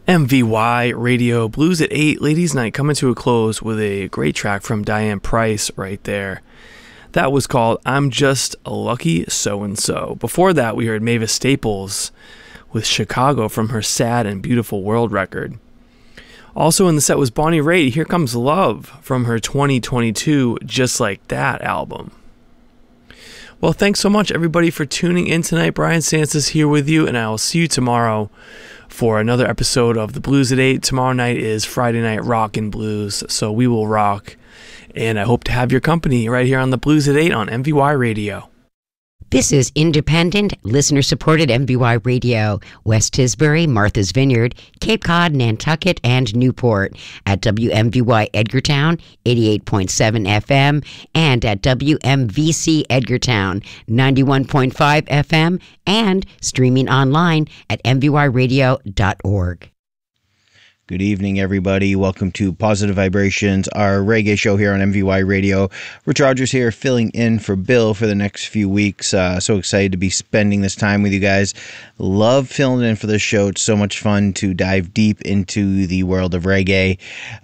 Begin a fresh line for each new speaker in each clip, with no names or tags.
MVY Radio Blues at 8, Ladies Night coming to a close with a great track from Diane Price right there. That was called I'm Just a Lucky So-and-So. Before that, we heard Mavis Staples with Chicago from her Sad and Beautiful World record. Also in the set was Bonnie Raitt, Here Comes Love from her 2022 Just Like That album. Well, thanks so much everybody for tuning in tonight. Brian Santos here with you, and I will see you tomorrow for another episode of The Blues at 8. Tomorrow night is Friday Night Rock and Blues, so we will rock. And I hope to have your company right here on The Blues at 8 on MVY Radio.
This is independent, listener-supported MVY Radio, West Tisbury, Martha's Vineyard, Cape Cod, Nantucket, and Newport at WMVY Edgartown, 88.7 FM, and at WMVC Edgartown, 91.5 FM, and streaming online at mvyradio.org.
Good evening, everybody. Welcome to Positive Vibrations, our reggae show here on MVY Radio. Rich Rogers here, filling in for Bill for the next few weeks. So excited to be spending this time with you guys. Love filling in for this show. It's so much fun to dive deep into the world of reggae.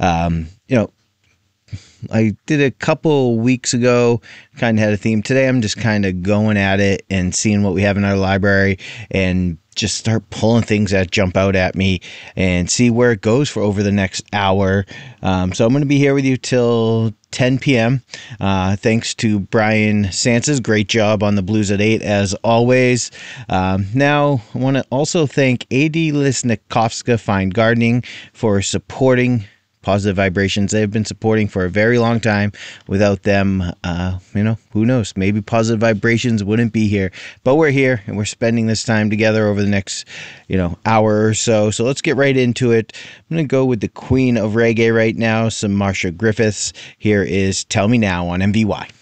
I did a couple weeks ago, kind of had a theme. Today I'm just kind of going at it and seeing what we have in our library and just start pulling things that jump out at me and see where it goes for over the next hour. So I'm going to be here with you till 10 p.m. Thanks to Brian Santos. Great job on the Blues at 8 as always. Now I want to also thank A.D. Lisnikovska Fine Gardening for supporting Positive Vibrations. They've been supporting for a very long time. Without them, who knows? Maybe Positive Vibrations wouldn't be here. But we're here, and we're spending this time together over the next, hour or so. So let's get right into it. I'm going to go with the queen of reggae right now, some Marcia Griffiths. Here is Tell Me Now on MVY.